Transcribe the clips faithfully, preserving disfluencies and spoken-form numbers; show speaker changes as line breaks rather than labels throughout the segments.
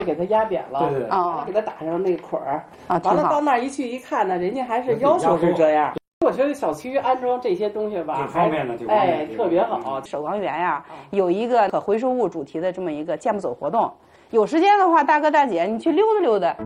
给它压扁了，
对对，
啊，给它打上那个捆儿，
啊，
完了到那儿一去一看呢，人家还是要求是这样。我觉得小区安装这些东西吧，
方便的，
哎，特别好。
首钢园呀，有一个可回收物主题的这么一个健步走活动，有时间的话，大哥大姐你去溜达溜达。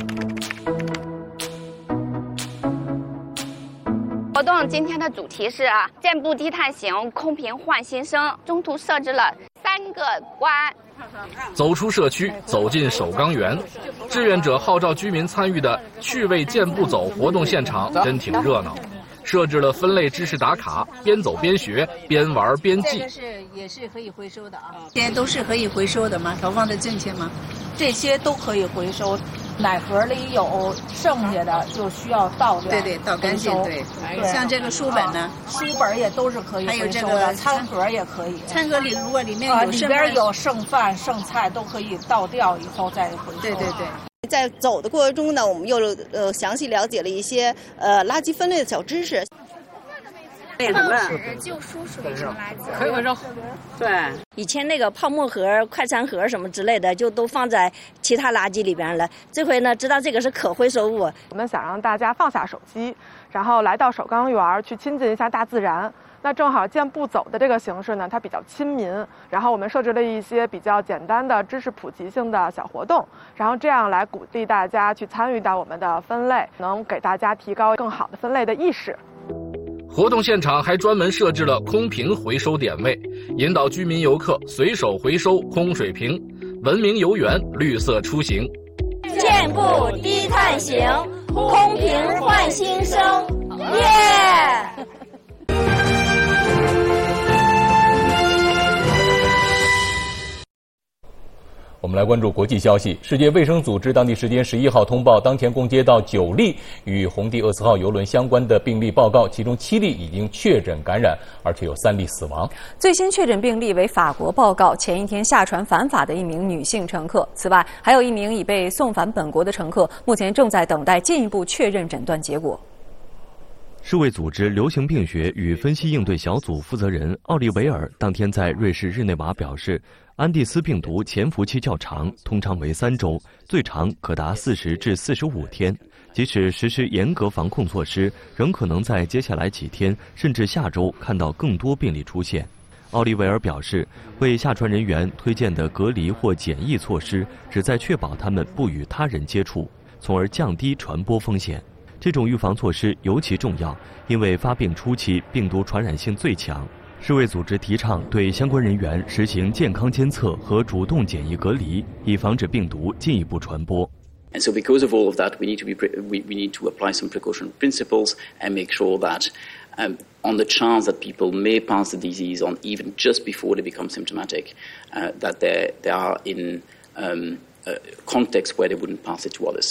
活动今天的主题是啊，健步低碳行，空瓶换新生。中途设置了三个关。
走出社区，走进首钢园，志愿者号召居民参与的趣味健步走活动现场真挺热闹。设置了分类知识打卡，边走边学，边玩边记。
这个是也是可以回收的啊，这些都是可以回收的吗？投放的正确吗？
这些都可以回收。奶盒里有剩下的就需要倒掉，
对对，倒干净。对，像这个书本呢，
书本也都是可以回收的，还有这个餐盒也可以。
餐盒里如果里面有
里边有剩饭剩菜，都可以倒掉以后再回收。
对对对。
在走的过程中呢，我们又呃详细了解了一些呃垃圾分类的小知识。
报纸、旧书属于什么垃圾？
可以回收。对，
以前那个泡沫盒、快餐盒什么之类的，就都放在其他垃圾里边了。这回呢，知道这个是可回收物。
我们想让大家放下手机，然后来到首钢园去亲近一下大自然。那正好健步走的这个形式呢，它比较亲民，然后我们设置了一些比较简单的知识普及性的小活动，然后这样来鼓励大家去参与到我们的分类，能给大家提高更好的分类的意识。
活动现场还专门设置了空瓶回收点位，引导居民游客随手回收空水瓶，文明游园，绿色出行。
健步低碳行，空瓶换新生，耶！
我们来关注国际消息。世界卫生组织当地时间十一号通报，当前共接到九例与红地厄斯号邮轮相关的病例报告，其中七例已经确诊感染，而且有三例死亡。
最新确诊病例为法国报告前一天下船返法的一名女性乘客。此外，还有一名已被送返本国的乘客，目前正在等待进一步确认诊断结果。
世卫组织流行病学与分析应对小组负责人奥利维尔当天在瑞士日内瓦表示，安第斯病毒潜伏期较长，通常为三周，最长可达四十至四十五天。即使实施严格防控措施，仍可能在接下来几天甚至下周看到更多病例出现。奥利维尔表示，为下船人员推荐的隔离或检疫措施，旨在确保他们不与他人接触，从而降低传播风险。这种预防措施尤其重要，因为发病初期病毒传染性最强。世卫组织提倡对相关人员实行健康监测和主动检疫隔离，以防止病毒进一步传播。
And so because of all of that, we need to be we, we need to apply some precaution principles and make sure that um, on the chance that people may pass the disease on even just before they become symptomatic, uh, that they they are in um, a context where they wouldn't pass it to others.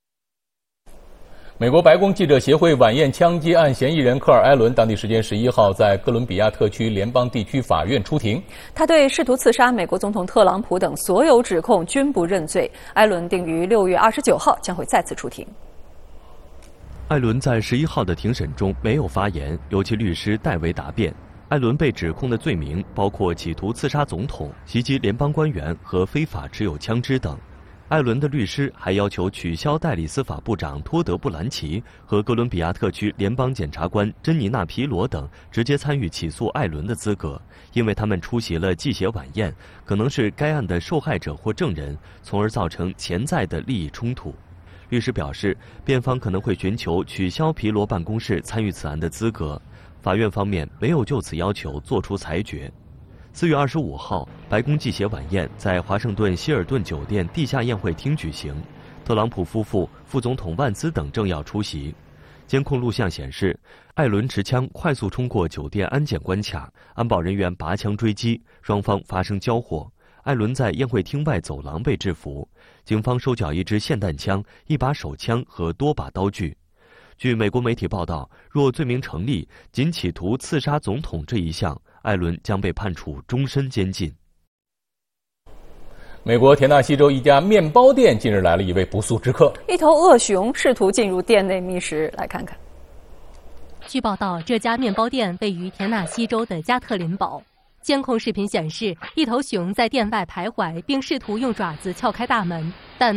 美国白宫记者协会晚宴枪击案嫌疑人科尔·埃伦，当地时间十一号在哥伦比亚特区联邦地区法院出庭。
他对试图刺杀美国总统特朗普等所有指控均不认罪。埃伦定于六月二十九号将会再次出庭。
艾伦在十一号的庭审中没有发言，由其律师代为答辩。艾伦被指控的罪名包括企图刺杀总统、袭击联邦官员和非法持有枪支等。艾伦的律师还要求取消代理司法部长托德·布兰奇和哥伦比亚特区联邦检察官珍妮娜·皮罗等直接参与起诉艾伦的资格，因为他们出席了祭血晚宴，可能是该案的受害者或证人，从而造成潜在的利益冲突。律师表示，辩方可能会寻求取消皮罗办公室参与此案的资格，法院方面没有就此要求作出裁决。四月二十五号，白宫祭血晚宴在华盛顿希尔顿酒店地下宴会厅举行，特朗普夫妇、副总统万斯等政要出席。监控录像显示，艾伦持枪快速冲过酒店安检关卡，安保人员拔枪追击，双方发生交火。艾伦在宴会厅外走廊被制服，警方收缴一支霰弹枪、一把手枪和多把刀具。据美国媒体报道，若罪名成立，仅企图刺杀总统这一项，艾伦将被判处终身监禁。
美国田纳西州一家面包店近日来了一位不速之客，
一头恶熊试图进入店内觅食，来看看。
据报道，这家面包店位于田纳西州的加特林堡。
监控视频显示，一头熊在店外徘徊，并试图用爪子撬开大门，但